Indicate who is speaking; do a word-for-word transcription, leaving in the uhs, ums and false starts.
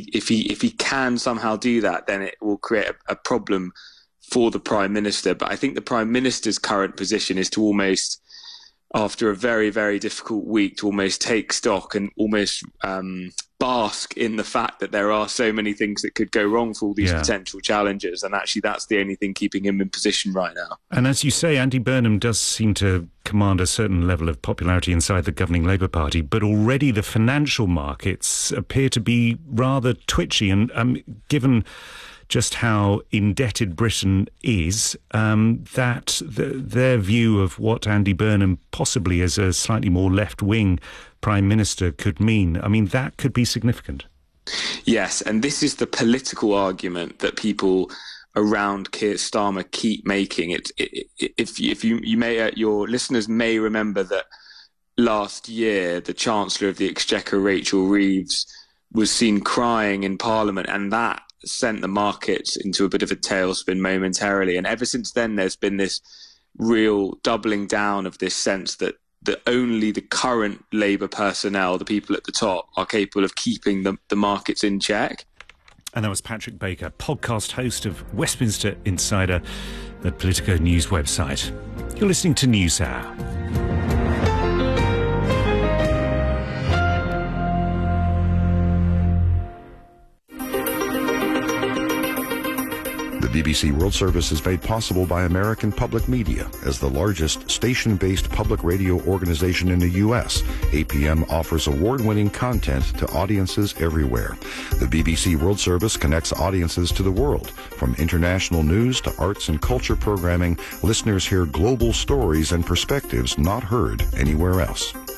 Speaker 1: if he if he can somehow do that, then it will create a, a problem for the Prime Minister. But I think the Prime Minister's current position is to almost, after a very, very difficult week, to almost take stock and almost um, bask in the fact that there are so many things that could go wrong for all these yeah. potential challengers. And actually, that's the only thing keeping him in position right now.
Speaker 2: And as you say, Andy Burnham does seem to command a certain level of popularity inside the governing Labour Party, but already the financial markets appear to be rather twitchy. And um, given just how indebted Britain is, um, that the, their view of what Andy Burnham possibly as a slightly more left-wing Prime Minister could mean, I mean, that could be significant.
Speaker 1: Yes, and this is the political argument that people around Keir Starmer keep making. It, it, it, if, if you, you may, uh, your listeners may remember that last year, the Chancellor of the Exchequer, Rachel Reeves, was seen crying in Parliament, and that sent the markets into a bit of a tailspin momentarily. And ever since then, there's been this real doubling down of this sense that, that only the current Labour personnel, the people at the top, are capable of keeping the, the markets in check.
Speaker 2: And that was Patrick Baker, podcast host of Westminster Insider, the Politico news website. You're listening to NewsHour.
Speaker 3: The B B C World Service is made possible by American Public Media. As the largest station-based public radio organization in the U S, A P M offers award-winning content to audiences everywhere. The B B C World Service connects audiences to the world. From international news to arts and culture programming, listeners hear global stories and perspectives not heard anywhere else.